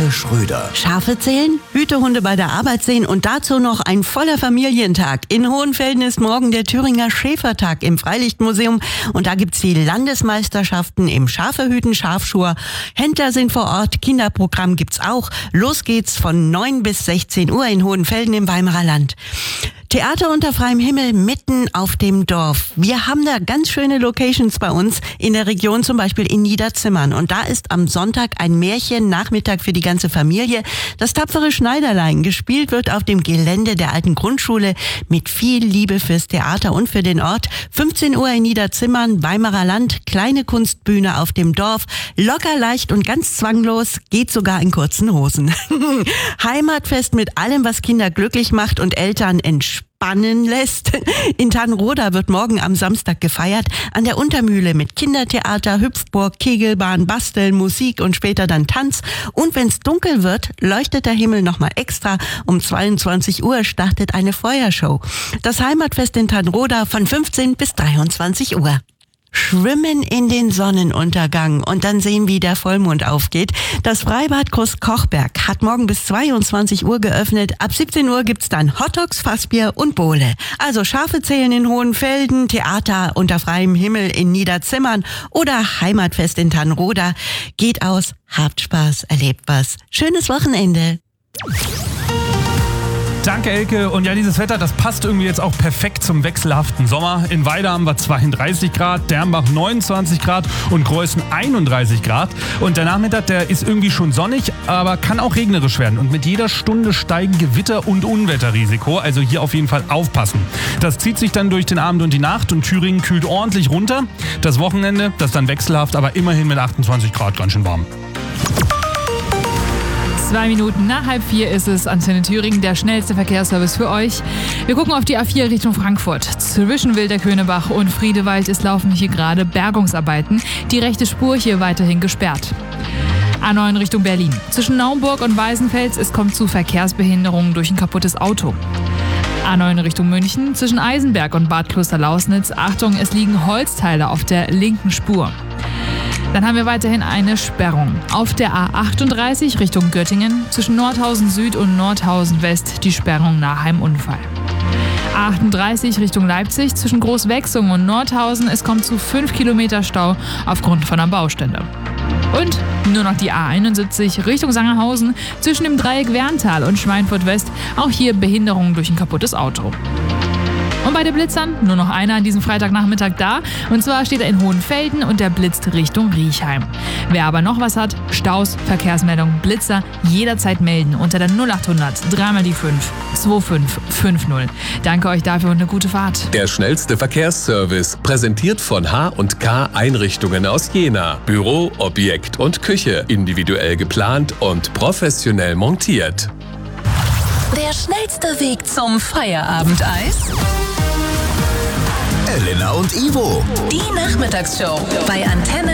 Elke Schröder. Schafe zählen, Hütehunde bei der Arbeit sehen und dazu noch ein voller Familientag. In Hohenfelden ist morgen der Thüringer Schäfertag im Freilichtmuseum und da gibt's die Landesmeisterschaften im Schafehüten, Schafschur. Händler sind vor Ort, Kinderprogramm gibt's auch. Los geht's von 9 bis 16 Uhr in Hohenfelden im Weimarer Land. Theater unter freiem Himmel mitten auf dem Dorf. Wir haben da ganz schöne Locations bei uns in der Region, zum Beispiel in Niederzimmern. Und da ist am Sonntag ein Märchen-Nachmittag für die ganze Familie. Das tapfere Schneiderlein. Gespielt wird auf dem Gelände der alten Grundschule mit viel Liebe fürs Theater und für den Ort. 15 Uhr in Niederzimmern, Weimarer Land, kleine Kunstbühne auf dem Dorf. Locker, leicht und ganz zwanglos, geht sogar in kurzen Hosen. Heimatfest mit allem, was Kinder glücklich macht und Eltern entspannen lässt. In Tannenroda wird morgen am Samstag gefeiert. An der Untermühle mit Kindertheater, Hüpfburg, Kegelbahn, Basteln, Musik und später dann Tanz. Und wenn's dunkel wird, leuchtet der Himmel nochmal extra. Um 22 Uhr startet eine Feuershow. Das Heimatfest in Tannenroda von 15 bis 23 Uhr. Schwimmen in den Sonnenuntergang und dann sehen, wie der Vollmond aufgeht. Das Freibad Großkochberg hat morgen bis 22 Uhr geöffnet. Ab 17 Uhr gibt's dann Hotdogs, Fassbier und Bowle. Also Schafe zählen in Hohenfelden, Theater unter freiem Himmel in Niederzimmern oder Heimatfest in Tannenroda. Geht aus, habt Spaß, erlebt was. Schönes Wochenende. Danke, Elke. Und ja, dieses Wetter, das passt irgendwie jetzt auch perfekt zum wechselhaften Sommer. In Weida haben wir 32 Grad, Dernbach 29 Grad und Greußen 31 Grad. Und der Nachmittag, der ist irgendwie schon sonnig, aber kann auch regnerisch werden. Und mit jeder Stunde steigen Gewitter- und Unwetterrisiko. Also hier auf jeden Fall aufpassen. Das zieht sich dann durch den Abend und die Nacht und Thüringen kühlt ordentlich runter. Das Wochenende, das dann wechselhaft, aber immerhin mit 28 Grad ganz schön warm. 2 Minuten nach 3:30 ist es. Antenne Thüringen, der schnellste Verkehrsservice für euch. Wir gucken auf die A4 Richtung Frankfurt. Zwischen Wilderkönebach und Friedewald laufen hier gerade Bergungsarbeiten. Die rechte Spur hier weiterhin gesperrt. A9 Richtung Berlin. Zwischen Naumburg und Weißenfels, es kommt zu Verkehrsbehinderungen durch ein kaputtes Auto. A9 Richtung München. Zwischen Eisenberg und Bad Klosterlausnitz. Achtung, es liegen Holzteile auf der linken Spur. Dann haben wir weiterhin eine Sperrung. Auf der A38 Richtung Göttingen, zwischen Nordhausen Süd und Nordhausen West die Sperrung nach einem Unfall. A38 Richtung Leipzig, zwischen Großwechsung und Nordhausen, es kommt zu 5 Kilometer Stau aufgrund von einer Baustelle. Und nur noch die A71 Richtung Sangerhausen, zwischen dem Dreieck Werntal und Schweinfurt West, auch hier Behinderung durch ein kaputtes Auto. Und bei den Blitzern nur noch einer an diesem Freitagnachmittag da. Und zwar steht er in Hohenfelden und der blitzt Richtung Riechheim. Wer aber noch was hat, Staus, Verkehrsmeldung, Blitzer, jederzeit melden unter der 0800 3 die 5 2550. Danke euch dafür und eine gute Fahrt. Der schnellste Verkehrsservice, präsentiert von H&K Einrichtungen aus Jena. Büro, Objekt und Küche, individuell geplant und professionell montiert. Der schnellste Weg zum Feierabendeis? Elena und Ivo. Die Nachmittagsshow bei Antenne